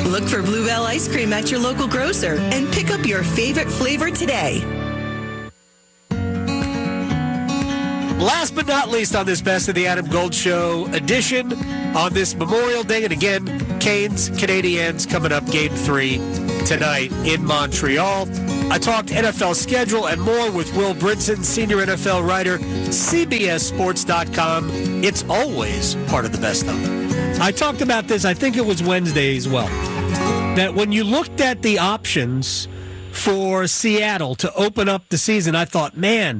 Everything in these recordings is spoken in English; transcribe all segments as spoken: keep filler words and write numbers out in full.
Look for Bluebell ice cream at your local grocer and pick up your favorite flavor today. Last but not least on this Best of the Adam Gold Show edition on this Memorial Day, and again, Canes, Canadiens coming up game three tonight in Montreal. I talked N F L schedule and more with Will Brinson, senior N F L writer, C B S Sports dot com. It's always part of the best of. I talked about this, I think it was Wednesday as well, that when you looked at the options for Seattle to open up the season, I thought, man,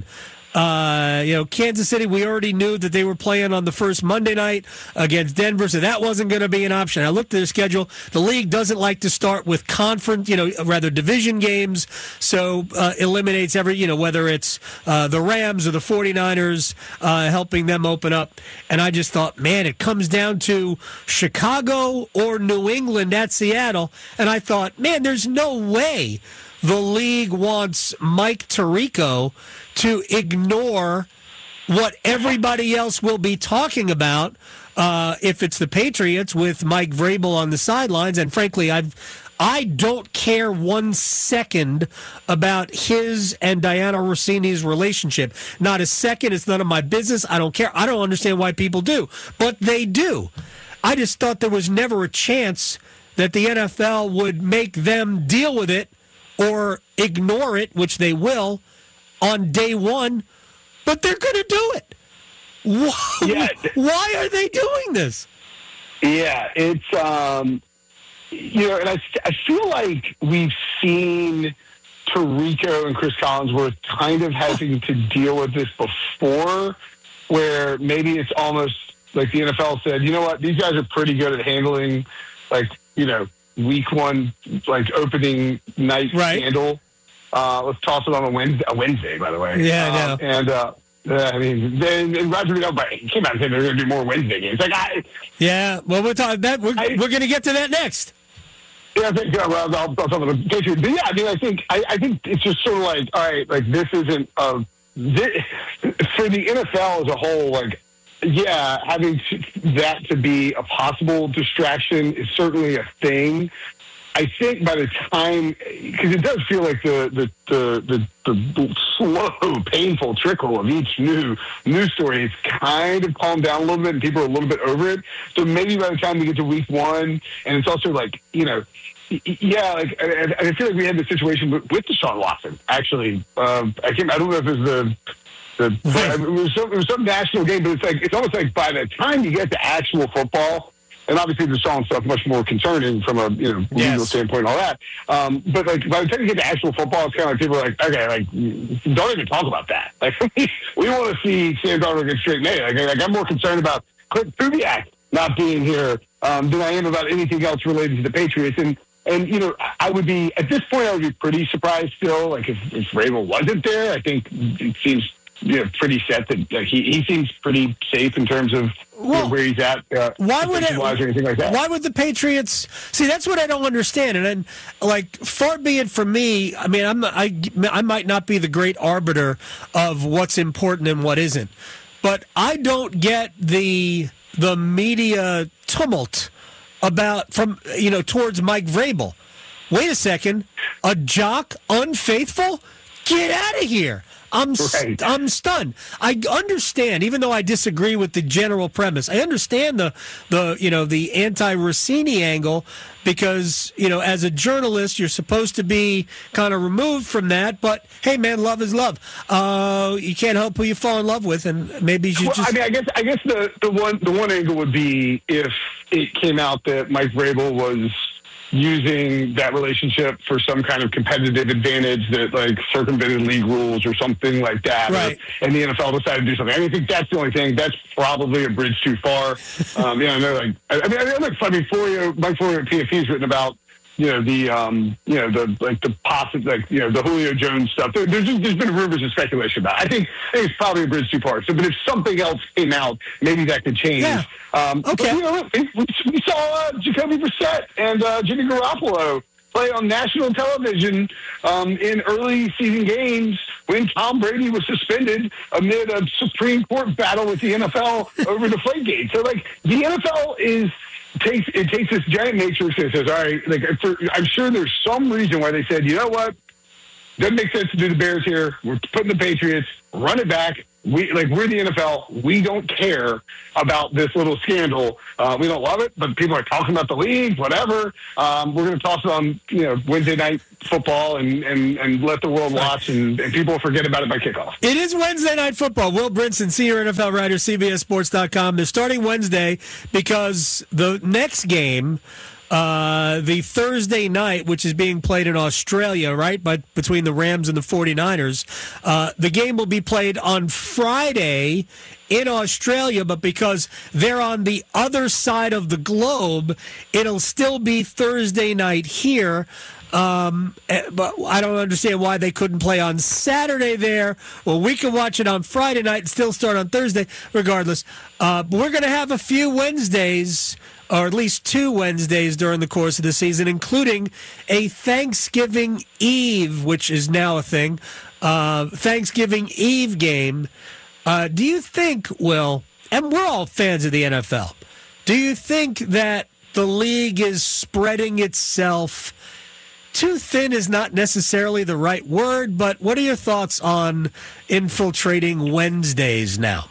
Uh, you know, Kansas City, we already knew that they were playing on the first Monday night against Denver, so that wasn't going to be an option. I looked at their schedule. The league doesn't like to start with conference, you know, rather division games, so uh, eliminates every, you know, whether it's uh, the Rams or the 49ers, uh, helping them open up. And I just thought, man, it comes down to Chicago or New England at Seattle. And I thought, man, there's no way the league wants Mike Tirico to ignore what everybody else will be talking about uh, if it's the Patriots with Mike Vrabel on the sidelines. And frankly, I've, I don't care one second about his and Diana Rossini's relationship. Not a second. It's none of my business. I don't care. I don't understand why people do. But they do. I just thought there was never a chance that the N F L would make them deal with it or ignore it, which they will, on day one, but they're going to do it. Why, yeah. why are they doing this? Yeah, it's, um, you know, and I, I feel like we've seen Tirico and Chris Collinsworth kind of having to deal with this before, where maybe it's almost like the N F L said, you know what, these guys are pretty good at handling, like, you know, week one, like opening night right. scandal. Uh, let's toss it on a Wednesday, a Wednesday, by the way. Yeah, I know. Um, and, uh, uh, I mean, then and Roger Goodell came out and said they're going to do more Wednesday games. Like, I, yeah, well, we're talking that. We're, I, we're going to get to that next. Yeah, I think, uh, well, I'll, I'll talk about the Patriots. But yeah, I mean, I think, I, I think it's just sort of like, all right, like, this isn't, a, this, for the N F L as a whole, like, yeah, having that to be a possible distraction is certainly a thing. I think by the time, because it does feel like the the, the the the slow, painful trickle of each new news story has kind of calmed down a little bit, and people are a little bit over it. So maybe by the time we get to week one, and it's also like, you know, yeah, like I, I feel like we had the situation with, with Deshaun Watson. Actually, um, I can't. I don't know if it was the. the it was some, it was some national game, but it's like it's almost like by the time you get to actual football. And obviously, the Deshaun stuff much more concerning from a you know legal yes. standpoint and all that. Um, but like by the time you get to actual football, it's kind of like people are like, okay, like don't even talk about that. Like we, we want to see Sam Darnold get straight A. Like, like I'm more concerned about Clint Kubiak not being here um, than I am about anything else related to the Patriots. And and you know, I would be at this point, I would be pretty surprised still. Like if if Vrabel wasn't there, I think it seems you know pretty set that like, he he seems pretty safe in terms of. Well, you know, where he's at, uh, why would it, or anything like that. Why would the Patriots see? That's what I don't understand. And then, like, far be it from me. I mean, I'm I I might not be the great arbiter of what's important and what isn't, but I don't get the the media tumult about from you know towards Mike Vrabel. Wait a second, a jock unfaithful? Get out of here. I'm right. I'm stunned. I understand, even though I disagree with the general premise. I understand the the you know the anti-Rossini angle because you know as a journalist you're supposed to be kind of removed from that. But hey, man, love is love. Uh, you can't help who you fall in love with, and maybe you should well, just. I mean, I guess I guess the, the one the one angle would be if it came out that Mike Vrabel was using that relationship for some kind of competitive advantage that like circumvented league rules or something like that. Right. Or, and the N F L decided to do something. I think that's the only thing. That's probably a bridge too far. Um, you know, they're like, I mean, I like, I mean, Florio, Mike Florio at P F P's written about, you know, the, um, you know, the, like the possible, like, you know, the Julio Jones stuff. There, there's, just, there's been rumors and speculation about it. I think, I think it's probably a bridge too far. So, but if something else came out, maybe that could change. Yeah. Um, okay. But, you know, we, we saw uh, Jacoby Brissett and uh, Jimmy Garoppolo play on national television um, in early season games when Tom Brady was suspended amid a Supreme Court battle with the N F L over the Deflategate. So, like, the N F L is takes it takes this giant matrix and says, all right, like for, I'm sure there's some reason why they said, you know what, doesn't make sense to do the Bears here. We're putting the Patriots, run it back. We like we're the N F L. We don't care about this little scandal. Uh, we don't love it, but people are talking about the league, whatever. Um, we're going to toss it on, you know, Wednesday night football and, and, and let the world watch, and, and people will forget about it by kickoff. It is Wednesday night football. Will Brinson, senior N F L writer, C B S Sports dot com. They're starting Wednesday because the next game, Uh, the Thursday night, which is being played in Australia, right, but between the Rams and the 49ers, uh, the game will be played on Friday in Australia, but because they're on the other side of the globe, it'll still be Thursday night here. Um, but I don't understand why they couldn't play on Saturday there. Well, we can watch it on Friday night and still start on Thursday, regardless. Uh, but we're going to have a few Wednesdays, or at least two Wednesdays during the course of the season, including a Thanksgiving Eve, which is now a thing, uh, Thanksgiving Eve game. Uh, do you think, Will, and we're all fans of the N F L, do you think that the league is spreading itself too thin is not necessarily the right word, but what are your thoughts on infiltrating Wednesdays now?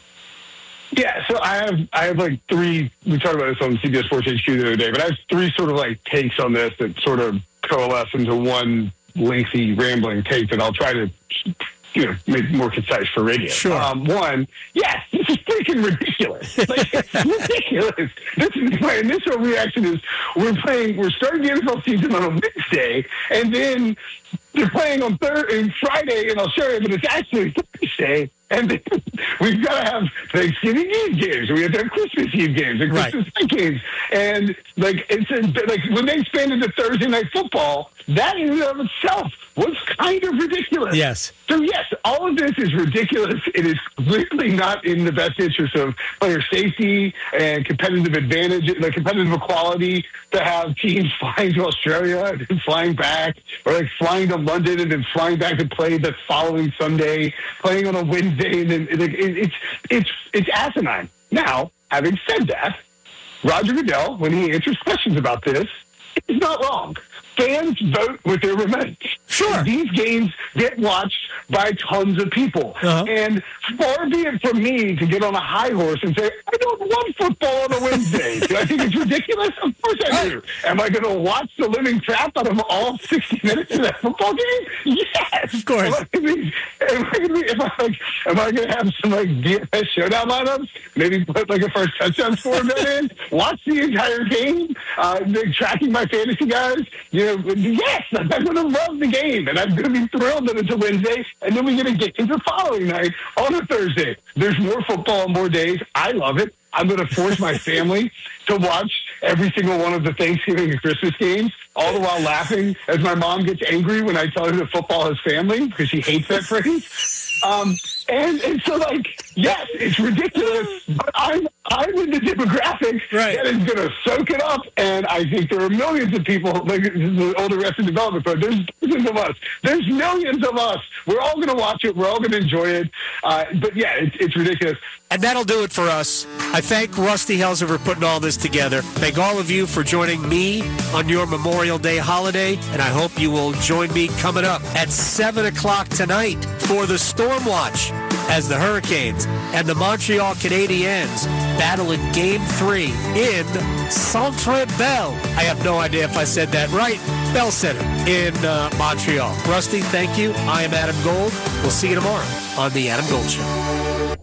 Yeah, so I have I have like three, we talked about this on C B S Sports H Q the other day, but I have three sort of like takes on this that sort of coalesce into one lengthy, rambling take that I'll try to, you know, make more concise for radio. Sure. Um, one, yes, this is freaking ridiculous. Like, it's ridiculous. This is my initial reaction is we're playing, we're starting the N F L season on a Wednesday, and then they're playing on Thursday, Friday in Australia, but it's actually Thursday. And then we've got to have Thanksgiving Eve games. We have to have Christmas Eve games and Christmas right. night games. And like it's a, like when they expanded to Thursday night football, that in and of itself was kind of ridiculous. Yes. So yes, all of this is ridiculous. It is clearly not in the best interest of player safety and competitive advantage, the competitive equality to have teams flying to Australia and then flying back, or like flying to London and then flying back to play the following Sunday, playing on a Wednesday. And then it, it, it's it's it's asinine. Now, having said that, Roger Goodell, when he answers questions about this, is not wrong. Fans vote with their remote. Sure. These games get watched by tons of people. Uh-huh. And far be it from me to get on a high horse and say, I don't love football on a Wednesday. Do I think it's ridiculous? Of course I do. Am I going to watch the living crap out of all sixty minutes of that football game? Yes. Of course. Am I going to be, am I going to, am I, like, am I going to have some like D F S showdown lineups? Maybe put like a first touchdown score bet in? Watch the entire game? Uh, tracking my fantasy guys? You know, yes, I'm going to love the game, and I'm going to be thrilled that it's a Wednesday, and then we're going to get into the following night on a Thursday. There's more football on more days. I love it. I'm going to force my family to watch every single one of the Thanksgiving and Christmas games, all the while laughing as my mom gets angry when I tell her that football is family because she hates that phrase. Um, and, and so, like, yes, it's ridiculous, but I'm I'm in the demographic right. that is going to soak it up, and I think there are millions of people, like the older Arrested Development Pro, there's dozens of us. There's millions of us. We're all going to watch it. We're all going to enjoy it. Uh, but, yeah, it's, it's ridiculous. And that'll do it for us. I thank Rusty Helzer for putting all this together. Thank all of you for joining me on your Memorial Day holiday, and I hope you will join me coming up at seven o'clock tonight for the Storm Watch as the Hurricanes and the Montreal Canadiens battle in Game three in Centre Bell. I have no idea if I said that right. Bell Center in uh, Montreal. Rusty, thank you. I am Adam Gold. We'll see you tomorrow on The Adam Gold Show.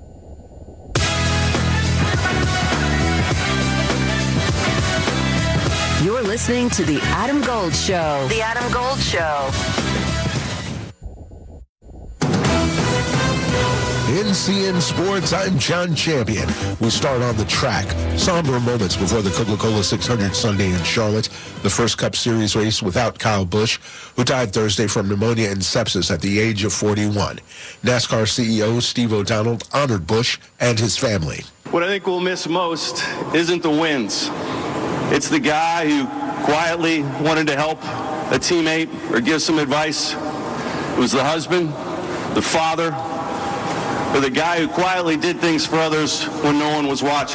You're listening to The Adam Gold Show. The Adam Gold Show. In C N Sports, I'm John Champion. We start on the track. Somber moments before the Coca-Cola six hundred Sunday in Charlotte, the first Cup Series race without Kyle Busch, who died Thursday from pneumonia and sepsis at the age of forty-one. NASCAR C E O Steve O'Donnell honored Busch and his family. What I think we'll miss most isn't the wins. It's the guy who quietly wanted to help a teammate or give some advice. It was the husband, the father, or the guy who quietly did things for others when no one was watching.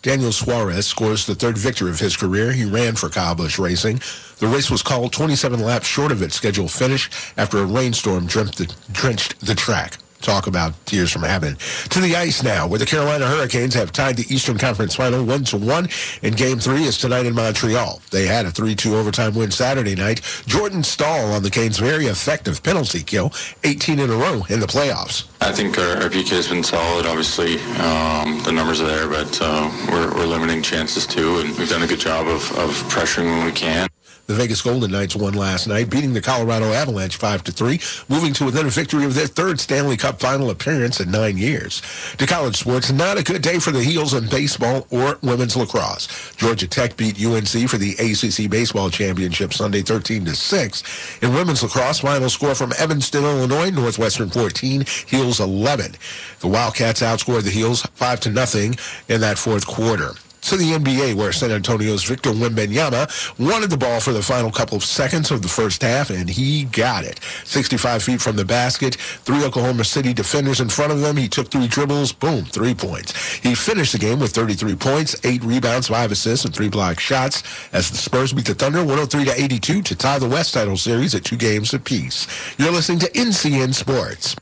Daniel Suarez scores the third victory of his career. He ran for Kyle Busch Racing. The race was called twenty-seven laps short of its scheduled finish after a rainstorm drenched the, drenched the track. Talk about tears from heaven. To the ice now, where the Carolina Hurricanes have tied the Eastern Conference Final one to one, and Game three is tonight in Montreal. They had a three two overtime win Saturday night. Jordan Staal on the Canes' very effective penalty kill, eighteen in a row in the playoffs. I think our, our P K has been solid. Obviously, um, the numbers are there, but uh, we're, we're limiting chances too, and we've done a good job of, of pressuring when we can. The Vegas Golden Knights won last night, beating the Colorado Avalanche five to three, moving to within a victory of their third Stanley Cup final appearance in nine years. To college sports, not a good day for the Heels in baseball or women's lacrosse. Georgia Tech beat U N C for the A C C Baseball Championship Sunday thirteen to six. In women's lacrosse, final score from Evanston, Illinois, Northwestern fourteen, Heels eleven. The Wildcats outscored the Heels five to nothing in that fourth quarter. To the N B A, where San Antonio's Victor Wembanyama wanted the ball for the final couple of seconds of the first half, and he got it. sixty-five feet from the basket, three Oklahoma City defenders in front of them. He took three dribbles, boom, three points. He finished the game with thirty-three points, eight rebounds, five assists, and three block shots as the Spurs beat the Thunder one oh three to eighty-two to tie the West title series at two games apiece. You're listening to N C N Sports.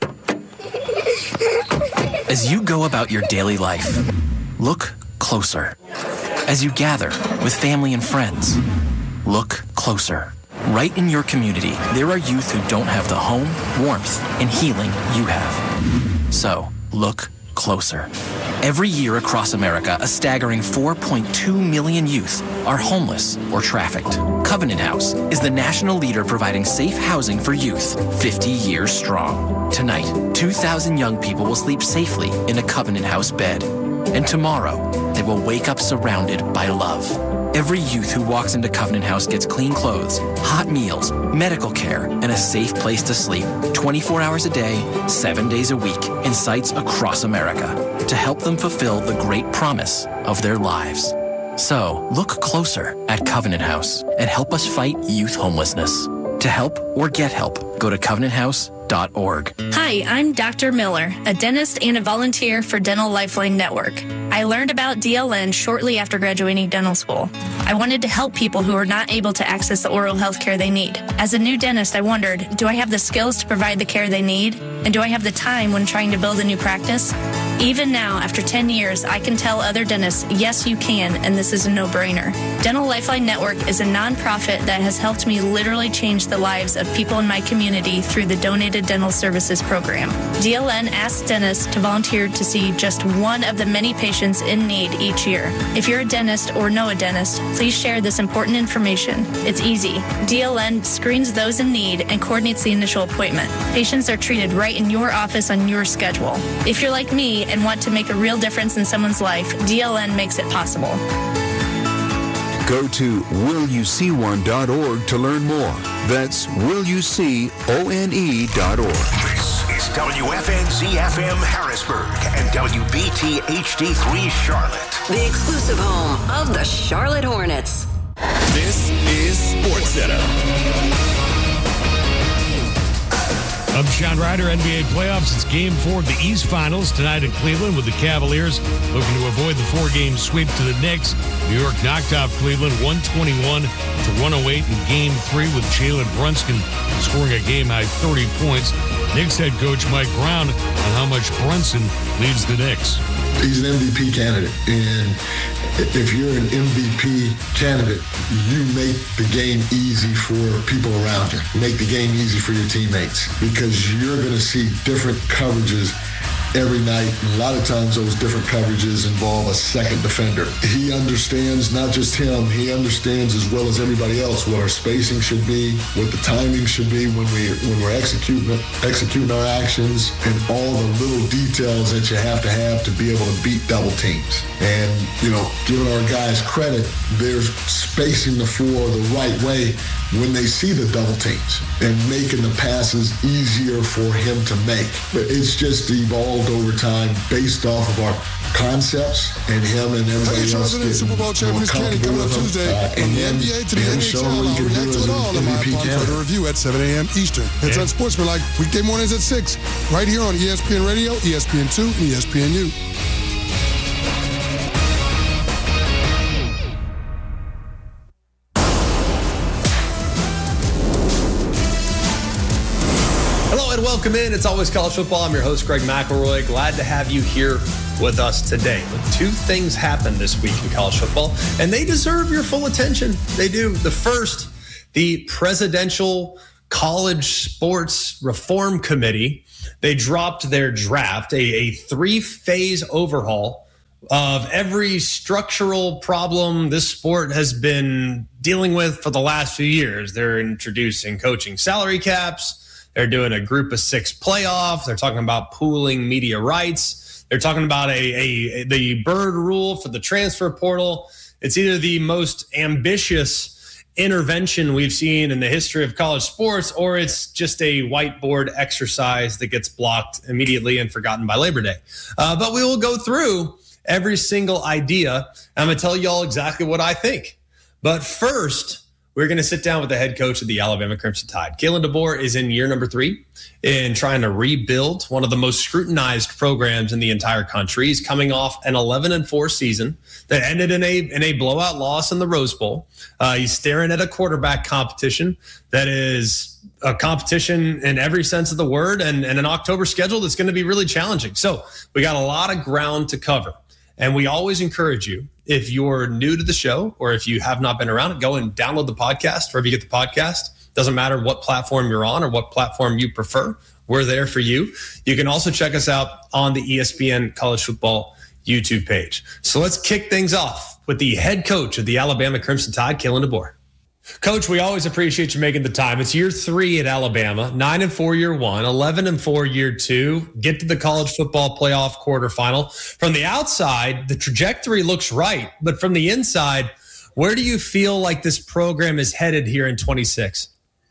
As you go about your daily life, look closer. As you gather with family and friends, look closer. Right in your community, there are youth who don't have the home, warmth, and healing you have. So, look closer. Every year across America, a staggering four point two million youth are homeless or trafficked. Covenant House is the national leader providing safe housing for youth, fifty years strong. Tonight, two thousand young people will sleep safely in a Covenant House bed. And tomorrow, they will wake up surrounded by love. Every youth who walks into Covenant House gets clean clothes, hot meals, medical care, and a safe place to sleep twenty-four hours a day, seven days a week, in sites across America to help them fulfill the great promise of their lives. So, look closer at Covenant House and help us fight youth homelessness. To help or get help, go to covenant house dot org. Hi, I'm Doctor Miller, a dentist and a volunteer for Dental Lifeline Network. I learned about D L N shortly after graduating dental school. I wanted to help people who are not able to access the oral health care they need. As a new dentist, I wondered, do I have the skills to provide the care they need? And do I have the time when trying to build a new practice? Even now, after ten years, I can tell other dentists, yes, you can, and this is a no-brainer. Dental Lifeline Network is a nonprofit that has helped me literally change the lives of people in my community through the Donated Dental Services Program. D L N asks dentists to volunteer to see just one of the many patients in need each year. If you're a dentist or know a dentist, please share this important information. It's easy. D L N screens those in need and coordinates the initial appointment. Patients are treated right in your office on your schedule. If you're like me and want to make a real difference in someone's life, D L N makes it possible. Go to will you see one dot org to learn more. That's will you see one dot org. This is W F N Z F M Harrisburg and W B T H D three Charlotte. The exclusive home of the Charlotte Hornets. This is SportsCenter. I'm Sean Ryder, N B A playoffs. It's game four of the East Finals tonight in Cleveland with the Cavaliers looking to avoid the four-game sweep to the Knicks. New York knocked off Cleveland one twenty-one to one oh eight in game three with Jalen Brunson scoring a game-high thirty points. Knicks head coach Mike Brown on how much Brunson leads the Knicks. He's an M V P candidate, and if you're an M V P candidate, you make the game easy for people around you. Make the game easy for your teammates because you're going to see different coverages every night. And a lot of times those different coverages involve a second defender. He understands, not just him, he understands as well as everybody else what our spacing should be, what the timing should be when, we, when we're executing, executing our actions, and all the little details that you have to have to be able to beat double teams. And, you know, giving our guys credit, they're spacing the floor the right way when they see the double teams and making the passes easier for him to make. But it's just evolved over time based off of our concepts and him and everybody else getting Super Bowl champions coming up Tuesday uh, and then, the N B A to the N H L. I'll react to it all in my further review at seven a.m. Eastern. It's yeah. on Sportsmanlike weekday mornings at six, right here on E S P N Radio, E S P N two, and E S P N U. Hello and welcome in. It's Always College Football. I'm your host, Greg McElroy. Glad to have you here with us today. Two things happened this week in college football, and they deserve your full attention. They do. The first, the Presidential College Sports Reform Committee, they dropped their draft, a, a three-phase overhaul of every structural problem this sport has been dealing with for the last few years. They're introducing coaching salary caps. They're doing a group of six playoff. They're talking about pooling media rights. They're talking about a, a, a the bird rule for the transfer portal. It's either the most ambitious intervention we've seen in the history of college sports, or it's just a whiteboard exercise that gets blocked immediately and forgotten by Labor Day. Uh, but we will go through every single idea. I'm going to tell you all exactly what I think. But first, we're going to sit down with the head coach of the Alabama Crimson Tide. Kalen DeBoer is in year number three in trying to rebuild one of the most scrutinized programs in the entire country. He's coming off an eleven and four season that ended in a in a blowout loss in the Rose Bowl. Uh, he's staring at a quarterback competition that is a competition in every sense of the word, and, and an October schedule that's going to be really challenging. So we got a lot of ground to cover. And we always encourage you, if you're new to the show or if you have not been around it, go and download the podcast wherever you get the podcast. Doesn't matter what platform you're on or what platform you prefer. We're there for you. You can also check us out on the E S P N College Football YouTube page. So let's kick things off with the head coach of the Alabama Crimson Tide, Kalen DeBoer. Coach, we always appreciate you making the time. It's year three at Alabama, nine and four year one, eleven and four year two. Get to the college football playoff quarterfinal. From the outside, the trajectory looks right, but from the inside, where do you feel like this program is headed here in twenty-six?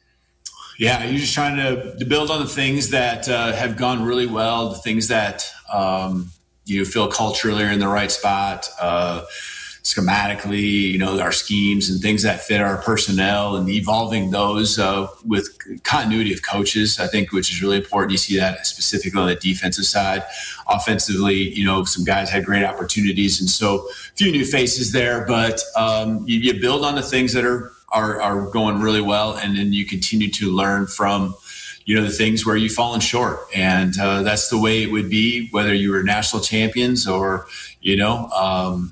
Yeah, you're just trying to, to build on the things that uh, have gone really well, the things that um, you feel culturally are in the right spot. Uh, schematically, you know, our schemes and things that fit our personnel, and evolving those uh, with continuity of coaches, I think, which is really important. You see that specifically on the defensive side. Offensively, you know, some guys had great opportunities, and so a few new faces there, but um, you, you build on the things that are, are, are going really well, and then you continue to learn from, you know, the things where you've fallen short. And uh, that's the way it would be, whether you were national champions or, you know, um,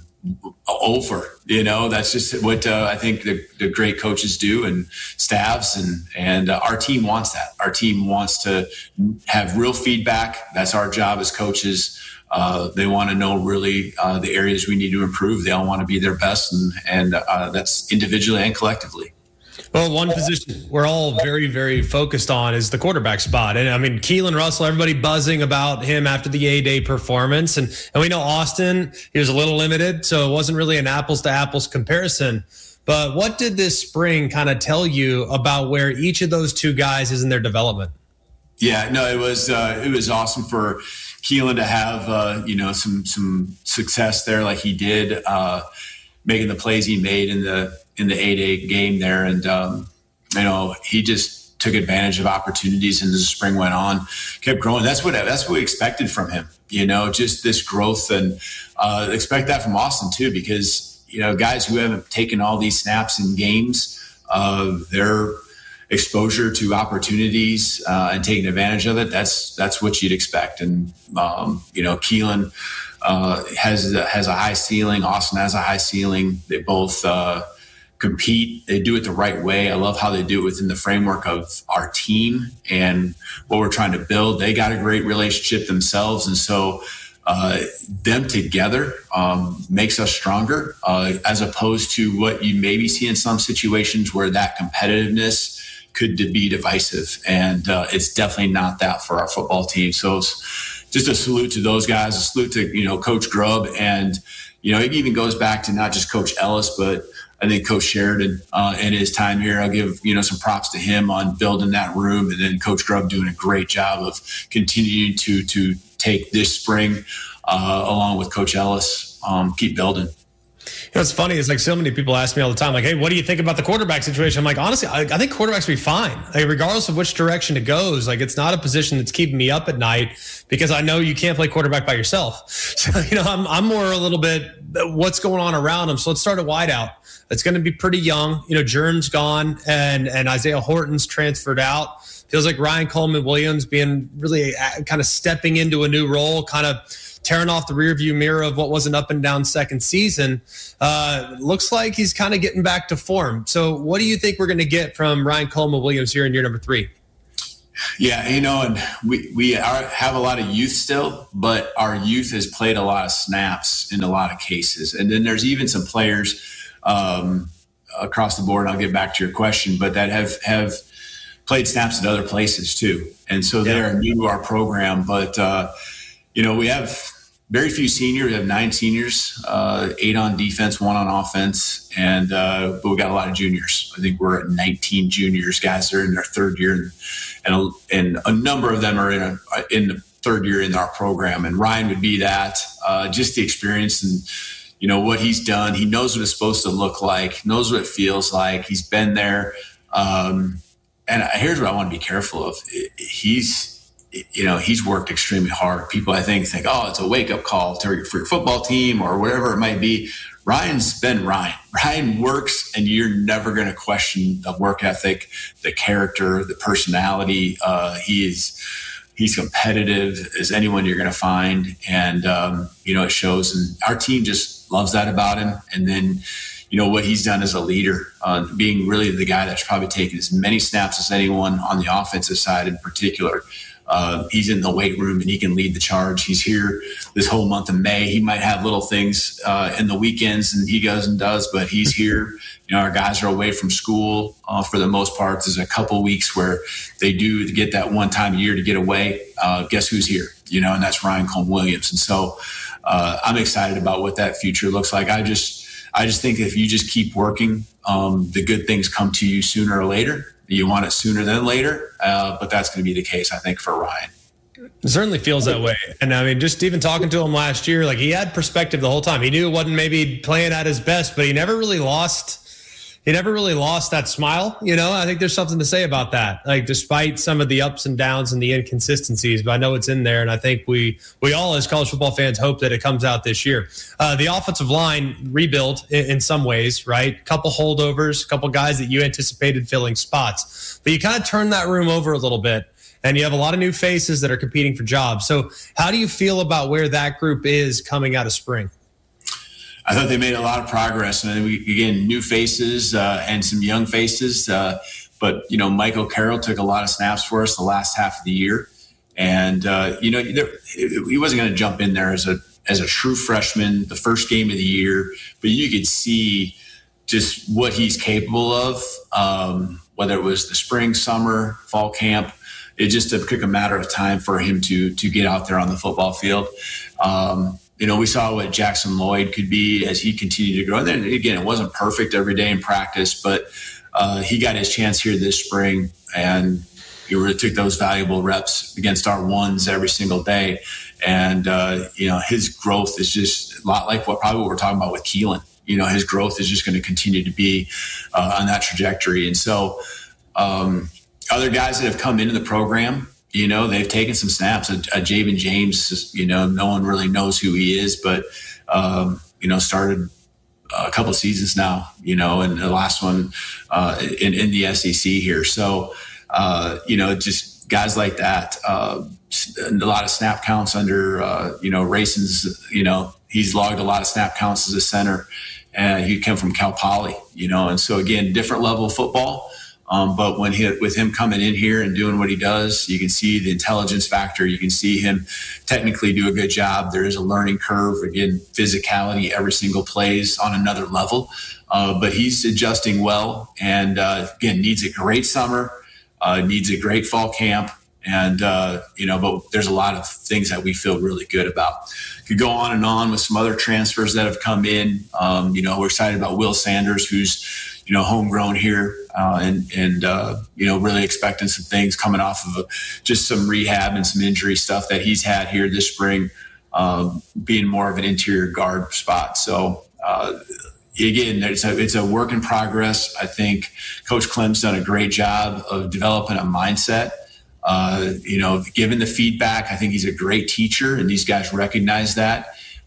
over, you know, that's just what uh, I think the, the great coaches do, and staffs, and and uh, our team wants that. Our team wants to have real feedback. That's our job as coaches. Uh, they want to know really uh, the areas we need to improve. They all want to be their best, and and uh, that's individually and collectively. Well, one position we're all very, very focused on is the quarterback spot. And I mean, Keelan Russell, everybody buzzing about him after the A-Day performance. And, and we know Austin, he was a little limited, so it wasn't really an apples to apples comparison. But what did this spring kind of tell you about where each of those two guys is in their development? Yeah, no, it was uh, it was awesome for Keelan to have, uh, you know, some some success there like he did, uh, making the plays he made in the in the A-Day game there. And, um, you know, he just took advantage of opportunities, and as the spring went on, kept growing. That's what, that's what we expected from him, you know, just this growth, and uh, expect that from Austin too, because, you know, guys who haven't taken all these snaps in games, uh, their exposure to opportunities uh, and taking advantage of it, that's, that's what you'd expect. And, um, you know, Keelan uh, has, has a high ceiling. Austin has a high ceiling. They both, uh, compete. They do it the right way. I love how they do it within the framework of our team and what we're trying to build. They got a great relationship themselves. And so uh, them together um, makes us stronger uh, as opposed to what you maybe see in some situations where that competitiveness could be divisive. And uh, it's definitely not that for our football team. So it's just a salute to those guys, a salute to, you know, Coach Grubb. And, you know, it even goes back to not just Coach Ellis, but I think Coach Sheridan uh, in his time here, I'll give, you know, some props to him on building that room, and then Coach Grubb doing a great job of continuing to to take this spring uh, along with Coach Ellis, um, keep building. You know, what's funny is like so many people ask me all the time, like, hey, what do you think about the quarterback situation? I'm like, honestly, I, I think quarterbacks will be fine. Like, regardless of which direction it goes, like, it's not a position that's keeping me up at night because I know you can't play quarterback by yourself. So, you know, I'm, I'm more a little bit what's going on around him. So let's start at wideout. It's going to be pretty young. You know, Jern's gone and, and Isaiah Horton's transferred out. Feels like Ryan Coleman-Williams being really kind of stepping into a new role, kind of tearing off the rearview mirror of what was an up and down second season. Uh, looks like he's kind of getting back to form. So what do you think we're going to get from Ryan Coleman-Williams here in year number three? Yeah, you know, and we, we are, have a lot of youth still, but our youth has played a lot of snaps in a lot of cases. And then there's even some players um, across the board, and I'll get back to your question, but that have, have played snaps at other places too. And so yeah. they're new to our program. But, uh, you know, we have very few seniors. We have nine seniors, uh, eight on defense, one on offense. And uh, but we got a lot of juniors. I think we're at nineteen juniors, guys that are in their third year. And, and, a, and a number of them are in, a, in the third year in our program. And Ryan would be that, uh, just the experience and, you know, what he's done. He knows what it's supposed to look like, knows what it feels like. He's been there. Um, and here's what I want to be careful of. He's, you know, he's worked extremely hard. People, I think, think, oh, it's a wake-up call to, for your football team or whatever it might be. Ryan's been Ryan. Ryan works, and you're never going to question the work ethic, the character, the personality. Uh, he is he's competitive as anyone you're going to find, and um, you know, it shows. And our team just loves that about him. And then, you know, what he's done as a leader, uh, being really the guy that's probably taken as many snaps as anyone on the offensive side in particular. Uh, he's in the weight room and he can lead the charge. He's here this whole month of May. He might have little things uh, in the weekends and he goes and does, but he's here. You know, our guys are away from school uh, for the most part. There's a couple weeks where they do get that one time a year to get away. Uh, guess who's here? You know, and that's Ryan Coleman-Williams. And so uh, I'm excited about what that future looks like. I just, I just think if you just keep working, um, the good things come to you sooner or later. You want it sooner than later, uh, but that's going to be the case, I think, for Ryan. It certainly feels that way. And I mean, just even talking to him last year, like he had perspective the whole time. He knew it wasn't maybe playing at his best, but he never really lost He never really lost that smile. You know, I think there's something to say about that. Like, despite some of the ups and downs and the inconsistencies, but I know it's in there. And I think we, we all as college football fans hope that it comes out this year. Uh, the offensive line rebuild in, in some ways, right? Couple holdovers, a couple guys that you anticipated filling spots, but you kind of turn that room over a little bit and you have a lot of new faces that are competing for jobs. So how do you feel about where that group is coming out of spring? I thought they made a lot of progress. And we, again, new faces uh, and some young faces. Uh, but, you know, Michael Carroll took a lot of snaps for us the last half of the year. And, uh, you know, there, he wasn't going to jump in there as a as a true freshman, the first game of the year. But you could see just what he's capable of, um, whether it was the spring, summer, fall camp. It just took a matter of time for him to to get out there on the football field. Um You know, we saw what Jackson Lloyd could be as he continued to grow. And then again, it wasn't perfect every day in practice, but uh, he got his chance here this spring, and he really took those valuable reps against our ones every single day. And uh, you know, his growth is just a lot like what probably what we're talking about with Keelan. You know, his growth is just going to continue to be uh, on that trajectory. And so, um, other guys that have come into the program, you know, they've taken some snaps. A, a Javen James, you know, no one really knows who he is, but, um, you know, started a couple of seasons now, you know, and the last one uh, in, in the S E C here. So, uh, you know, just guys like that, uh, a lot of snap counts under, uh, you know, Rayson's, you know, he's logged a lot of snap counts as a center, and he came from Cal Poly, you know, and so again, different level of football. Um, but when he, with him coming in here and doing what he does, you can see the intelligence factor. You can see him technically do a good job. There is a learning curve. Again, physicality, every single plays on another level. Uh, but he's adjusting well, and uh, again, needs a great summer, uh, needs a great fall camp. And, uh, you know, but there's a lot of things that we feel really good about. Could go on and on with some other transfers that have come in. Um, you know, we're excited about Will Sanders, who's, you know, homegrown here, uh, and, and uh, you know, really expecting some things coming off of a, just some rehab and some injury stuff that he's had here this spring, um, being more of an interior guard spot. So, uh, again, it's a, it's a work in progress. I think Coach Clem's done a great job of developing a mindset. Uh, you know, given the feedback, I think he's a great teacher, and these guys recognize that.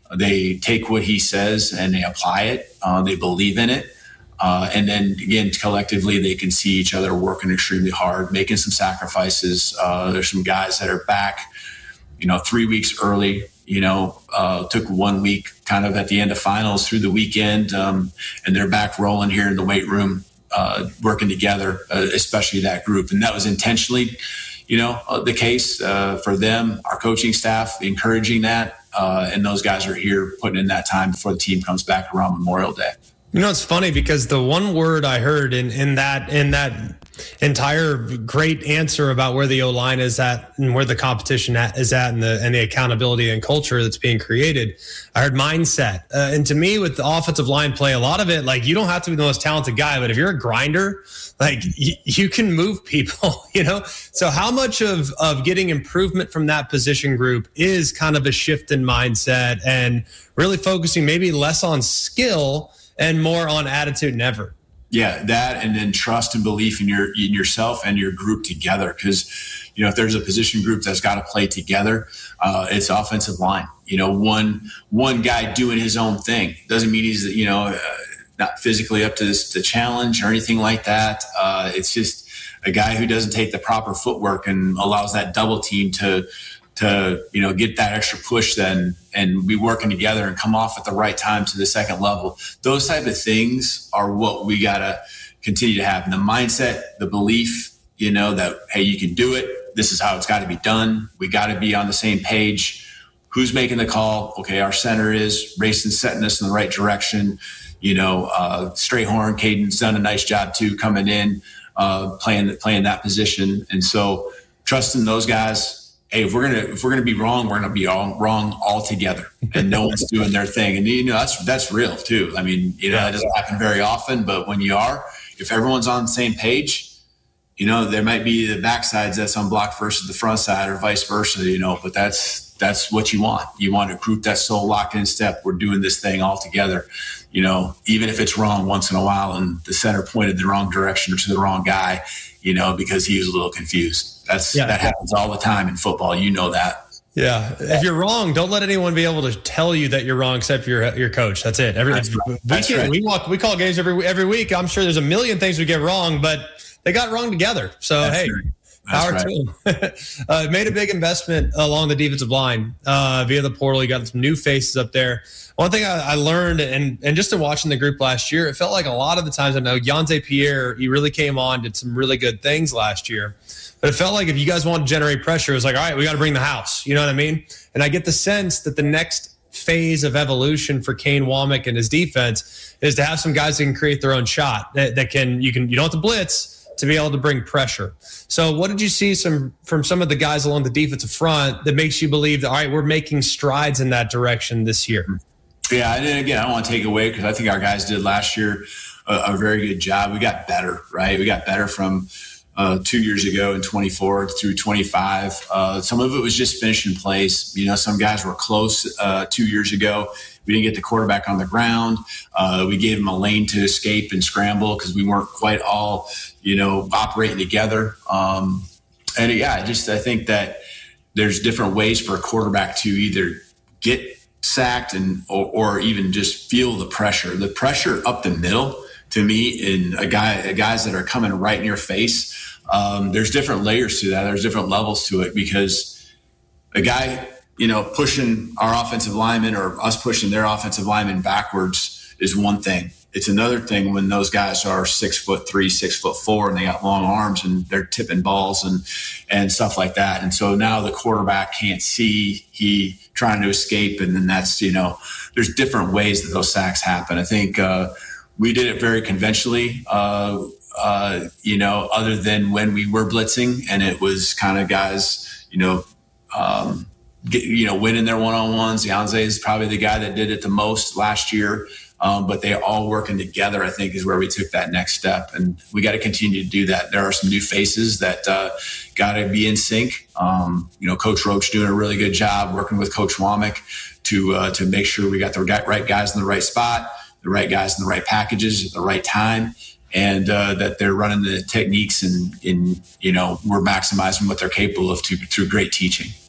They take what he says and they apply it. Uh, they believe in it. Uh, and then again, collectively, they can see each other working extremely hard, making some sacrifices. Uh, there's some guys that are back, you know, three weeks early, you know, uh, took one week kind of at the end of finals through the weekend. Um, and they're back rolling here in the weight room, uh, working together, uh, especially that group. And that was intentionally, you know, uh, the case uh, for them, our coaching staff, encouraging that. Uh, and those guys are here putting in that time before the team comes back around Memorial Day. You know, it's funny because the one word I heard in, in that in that entire great answer about where the O-line is at and where the competition at, is at and the and the accountability and culture that's being created, I heard mindset. Uh, and to me, with the offensive line play, a lot of it, like, you don't have to be the most talented guy, but if you're a grinder, like, y- you can move people, you know? So how much of, of getting improvement from that position group is kind of a shift in mindset and really focusing maybe less on skill and more on attitude and effort? Yeah, that, and then trust and belief in your in yourself and your group together. Because, you know, if there's a position group that's got to play together, uh, it's offensive line. You know, one one guy doing his own thing doesn't mean he's, you know, uh, not physically up to this, the challenge or anything like that. Uh, it's just a guy who doesn't take the proper footwork and allows that double team to to, you know, get that extra push then and be working together and come off at the right time to the second level. Those type of things are what we got to continue to have. And the mindset, the belief, you know, that, hey, you can do it. This is how it's got to be done. We got to be on the same page. Who's making the call? Okay, our center is. Rayson's setting us in the right direction. You know, uh, Strayhorn, Caden's done a nice job too, coming in, uh, playing playing that position. And so trusting those guys. Hey, if we're gonna if we're gonna be wrong, we're gonna be all wrong altogether, and no one's doing their thing. And you know that's that's real too. I mean, you know, that doesn't happen very often, but when you are, if everyone's on the same page, you know, there might be the backsides that's on block versus the front side, or vice versa. You know, but that's that's what you want. You want a group that's so locked in step. We're doing this thing all together. You know, even if it's wrong once in a while, and the center pointed the wrong direction or to the wrong guy, you know, because he was a little confused. That's yeah. That happens all the time in football. You know that. Yeah. If you're wrong, don't let anyone be able to tell you that you're wrong except for your your coach. That's it. Every, That's right. We, That's can, right. we walk we call games every every week. I'm sure there's a million things we get wrong, but they got wrong together. So That's hey, right. power right. to them. uh, made a big investment along the defensive line uh, via the portal. You got some new faces up there. One thing I, I learned, and and just in watching the group last year, it felt like a lot of the times, I know Yanze Pierre, he really came on, did some really good things last year. But it felt like if you guys want to generate pressure, it was like, all right, we got to bring the house. You know what I mean? And I get the sense that the next phase of evolution for Kane Wommack and his defense is to have some guys that can create their own shot, that, that can, you can, you don't have to blitz to be able to bring pressure. So what did you see some from some of the guys along the defensive front that makes you believe that, all right, we're making strides in that direction this year? Yeah, and again, I don't want to take away because I think our guys did last year a, a very good job. We got better, right? We got better from uh, two years ago in twenty-four through twenty-five. Uh, some of it was just finishing plays. You know, some guys were close uh, two years ago. We didn't get the quarterback on the ground. Uh, we gave him a lane to escape and scramble because we weren't quite all, you know, operating together. Um, and yeah, I just I think that there's different ways for a quarterback to either get sacked and or, or even just feel the pressure. The pressure up the middle, to me, in a guy, guys that are coming right in your face, um, there's different layers to that. There's different levels to it because a guy, you know, pushing our offensive lineman or us pushing their offensive lineman backwards is one thing. It's another thing when those guys are six foot three, six foot four, and they got long arms and they're tipping balls and and stuff like that. And so now the quarterback can't see, he trying to escape, and then that's, you know, there's different ways that those sacks happen. I think uh, we did it very conventionally, uh, uh, you know, other than when we were blitzing, and it was kind of guys, you know, um, get, you know, winning their one-on-ones. Yanze is probably the guy that did it the most last year. Um, but they all working together, I think, is where we took that next step. And we got to continue to do that. There are some new faces that uh, got to be in sync. Um, you know, Coach Roach doing a really good job working with Coach Wommack to uh, to make sure we got the right guys in the right spot, the right guys in the right packages at the right time, and uh, that they're running the techniques and, and, you know, we're maximizing what they're capable of to, through great teaching.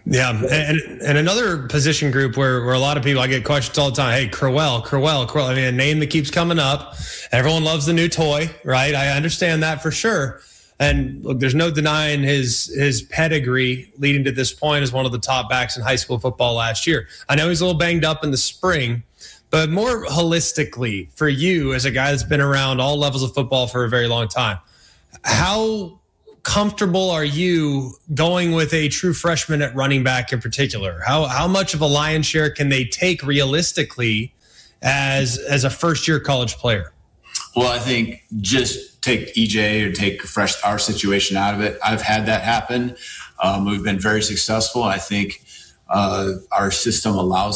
Yeah, and and another position group where, where a lot of people, I get questions all the time. Hey, Crowell, Crowell, Crowell. I mean, a name that keeps coming up. Everyone loves the new toy, right? I understand that for sure. And look, there's no denying his his pedigree leading to this point as one of the top backs in high school football last year. I know he's a little banged up in the spring, but more holistically for you as a guy that's been around all levels of football for a very long time, how comfortable are you going with a true freshman at running back in particular? How how much of a lion's share can they take realistically as as a first year college player? Well, I think just take E J or take fresh our situation out of it. I've had that happen. Um, we've been very successful. I think uh, our system allows